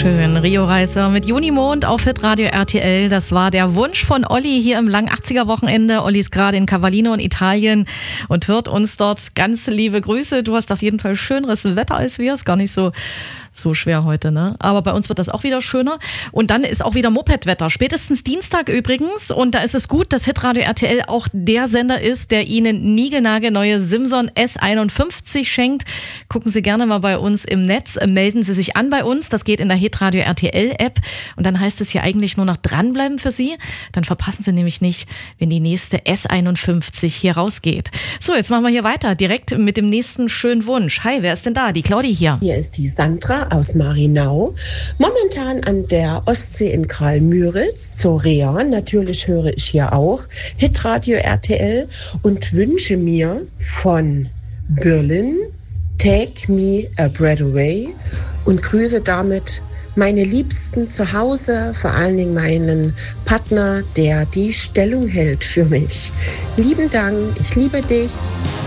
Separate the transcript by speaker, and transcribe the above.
Speaker 1: schön. Rio Reiser mit Junimond auf Hitradio RTL. Das war der Wunsch von Olli hier im langen 80er-Wochenende. Olli ist gerade in Cavallino in Italien und hört uns dort. Ganz liebe Grüße. Du hast auf jeden Fall schöneres Wetter als wir. Ist gar nicht so schwer heute, ne? Aber bei uns wird das auch wieder schöner. Und dann ist auch wieder Mopedwetter. Spätestens Dienstag übrigens. Und da ist es gut, dass Hitradio RTL auch der Sender ist, der Ihnen niegelnagelneue Simson S51 schenkt. Gucken Sie gerne mal bei uns im Netz. Melden Sie sich an bei uns. Das geht in der Hitradio RTL App. Und dann heißt es hier eigentlich nur noch dranbleiben für Sie. Dann verpassen Sie nämlich nicht, wenn die nächste S51 hier rausgeht. So, jetzt machen wir hier weiter. Direkt mit dem nächsten schönen Wunsch. Hi, wer ist denn da? Die Claudi hier.
Speaker 2: Hier ist die Sandra aus Marinau, momentan an der Ostsee in Kralmüritz, zur Reha. Natürlich höre ich hier auch Hitradio RTL und wünsche mir von Berlin Take Me a Breath Away und grüße damit meine Liebsten zu Hause, vor allen Dingen meinen Partner, der die Stellung hält für mich. Lieben Dank, ich liebe dich.